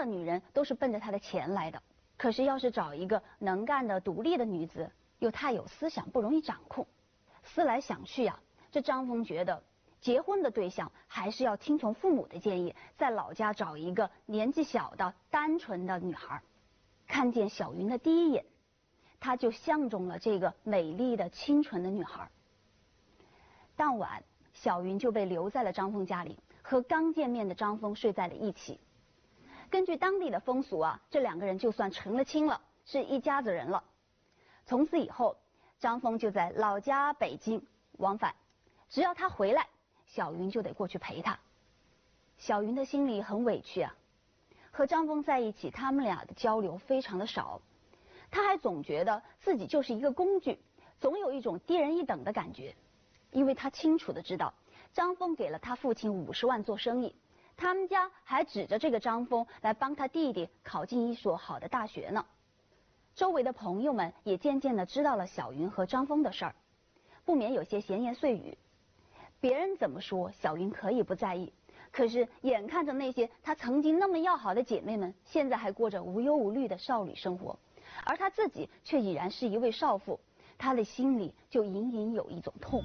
的女人都是奔着他的钱来的，可是要是找一个能干的、独立的女子，又太有思想，不容易掌控。思来想去呀，这张峰觉得结婚的对象还是要听从父母的建议，在老家找一个年纪小的、单纯的女孩。看见小云的第一眼，他就相中了这个美丽的、清纯的女孩。当晚，小云就被留在了张峰家里，和刚见面的张峰睡在了一起。根据当地的风俗啊，这两个人就算成了亲了，是一家子人了。从此以后，张峰就在老家北京往返，只要他回来，小云就得过去陪他。小云的心里很委屈啊，和张峰在一起，他们俩的交流非常的少，他还总觉得自己就是一个工具，总有一种低人一等的感觉。因为他清楚的知道，张峰给了他父亲50万做生意，他们家还指着这个张峰来帮他弟弟考进一所好的大学呢。周围的朋友们也渐渐的知道了小云和张峰的事儿，不免有些闲言碎语。别人怎么说，小云可以不在意，可是眼看着那些她曾经那么要好的姐妹们，现在还过着无忧无虑的少女生活，而她自己却已然是一位少妇，她的心里就隐隐有一种痛。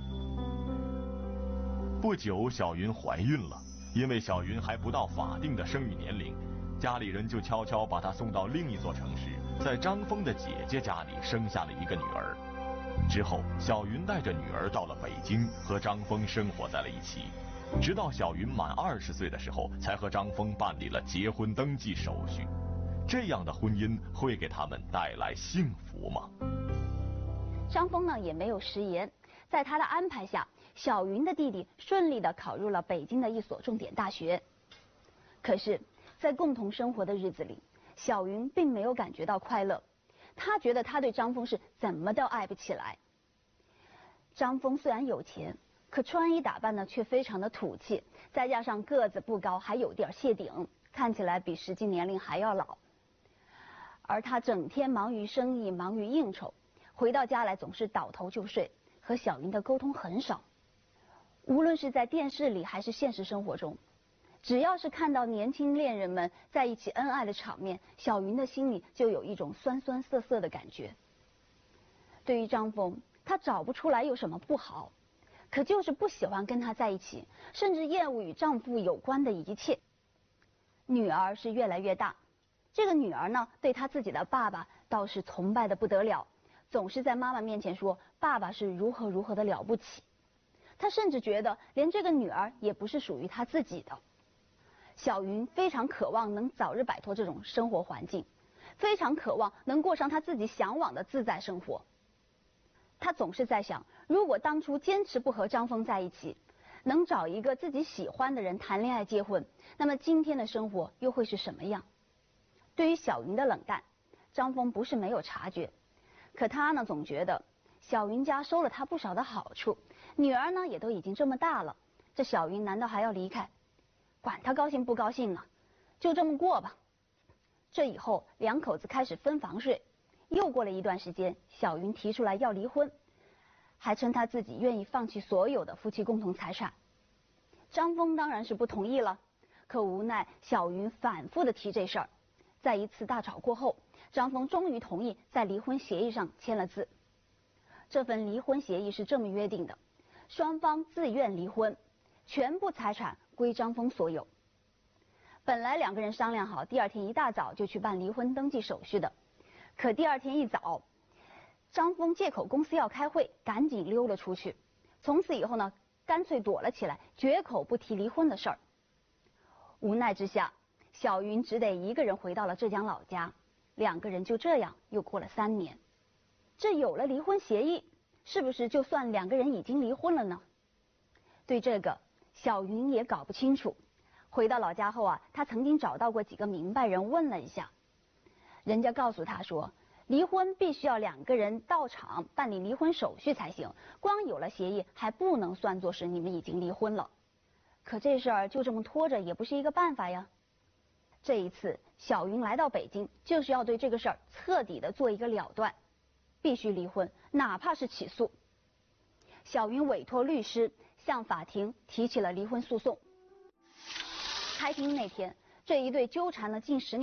不久，小云怀孕了，因为小云还不到法定的生育年龄，家里人就悄悄把她送到另一座城市，在张峰的姐姐家里生下了一个女儿。之后，小云带着女儿到了北京，和张峰生活在了一起，直到小云满20岁的时候，才和张峰办理了结婚登记手续。这样的婚姻会给他们带来幸福吗？ 张峰呢也没有食言，在他的安排下，小云的弟弟顺利的考入了北京的一所重点大学。可是，在共同生活的日子里，小云并没有感觉到快乐，她觉得她对张峰是怎么都爱不起来。张峰虽然有钱，可穿衣打扮呢却非常的土气，再加上个子不高，还有点谢顶，看起来比实际年龄还要老。而他整天忙于生意，忙于应酬，回到家来总是倒头就睡，和小云的沟通很少。无论是在电视里还是现实生活中，只要是看到年轻恋人们在一起恩爱的场面，小云的心里就有一种酸酸涩涩的感觉。对于张峰，他找不出来有什么不好，可就是不喜欢跟他在一起，甚至厌恶与丈夫有关的一切。女儿是越来越大，这个女儿呢，对她自己的爸爸倒是崇拜的不得了，总是在妈妈面前说爸爸是如何如何的了不起。她甚至觉得连这个女儿也不是属于她自己的。小云非常渴望能早日摆脱这种生活环境，非常渴望能过上她自己向往的自在生活。她总是在想，如果当初坚持不和张峰在一起，能找一个自己喜欢的人谈恋爱结婚，那么今天的生活又会是什么样？对于小云的冷淡，张峰不是没有察觉，可他呢总觉得小云家收了他不少的好处，女儿呢也都已经这么大了，这小云难道还要离开？管他高兴不高兴呢，就这么过吧。这以后两口子开始分房睡，又过了一段时间，小云提出来要离婚，还称她自己愿意放弃所有的夫妻共同财产。张峰当然是不同意了，可无奈小云反复的提这事儿，在一次大吵过后，张峰终于同意在离婚协议上签了字。这份离婚协议是这么约定的，双方自愿离婚，全部财产归张峰所有。本来两个人商量好第二天一大早就去办离婚登记手续的，可第二天一早，张峰借口公司要开会，赶紧溜了出去。从此以后呢，干脆躲了起来，绝口不提离婚的事儿。无奈之下，小云只得一个人回到了浙江老家，两个人就这样又过了3年。这有了离婚协议，是不是就算两个人已经离婚了呢？对这个，小云也搞不清楚。回到老家后啊，她曾经找到过几个明白人问了一下，人家告诉她说，离婚必须要两个人到场办理离婚手续才行，光有了协议还不能算作是你们已经离婚了。可这事儿就这么拖着也不是一个办法呀。这一次小云来到北京，就是要对这个事儿彻底的做一个了断，必须离婚，哪怕是起诉。小云委托律师向法庭提起了离婚诉讼。开庭那天，这一对纠缠了近10年